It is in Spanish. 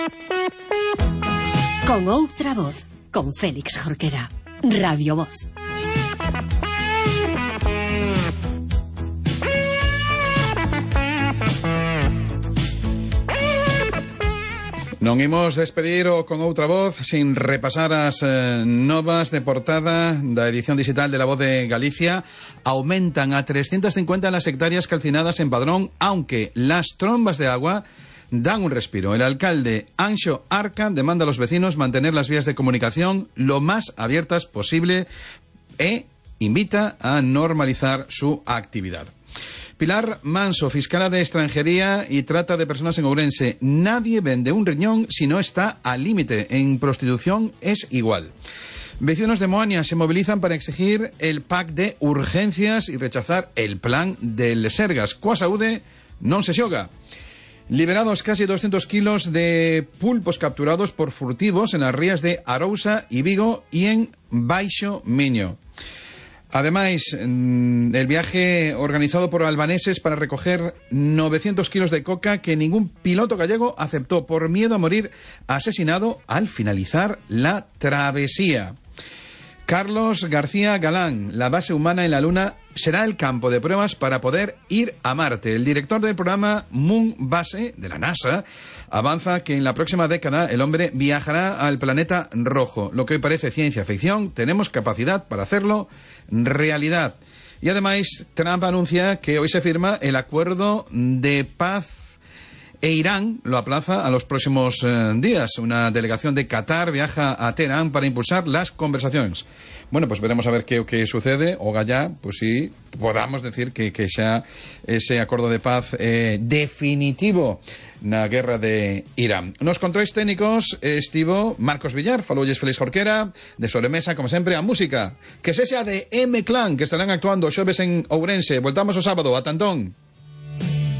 Con outra voz, con Félix Jorquera. Radio Voz. Non imos despedir o con outra voz sin repasar as novas de portada da edición digital de La Voz de Galicia. Aumentan a 350 las hectáreas calcinadas en Padrón, aunque las trombas de agua dan un respiro. El alcalde Anxo Arca demanda a los vecinos mantener las vías de comunicación lo más abiertas posible e invita a normalizar su actividad. Pilar Manso, fiscala de Extranjería y Trata de Personas en Ourense. Nadie vende un riñón si no está al límite. En prostitución es igual. Vecinos de Moaña se movilizan para exigir el pack de urgencias y rechazar el plan del Sergas. Coa saúde non se xoga. Liberados casi 200 kilos de pulpos capturados por furtivos en las rías de Arousa y Vigo y en Baixo Miño. Además, el viaje organizado por albaneses para recoger 900 kilos de coca que ningún piloto gallego aceptó por miedo a morir asesinado al finalizar la travesía. Carlos García Galán, la base humana en la Luna será el campo de pruebas para poder ir a Marte. El director del programa Moon Base de la NASA avanza que en la próxima década el hombre viajará al planeta rojo. Lo que hoy parece ciencia ficción, tenemos capacidad para hacerlo realidad. Y además, Trump anuncia que hoy se firma el acuerdo de paz e Irán lo aplaza a los próximos días. Una delegación de Qatar viaja a Teherán para impulsar las conversaciones. Bueno, pues veremos a ver qué sucede. O ya, pues sí, podamos decir que xa ese acordo de paz definitivo na guerra de Irán. Nos controis técnicos estivo Marcos Villar, faloulles Félix Jorquera, de sobremesa, como sempre, a música que sexa de M-Clan, que estarán actuando xoves en Ourense. Voltamos o sábado, a Tantón.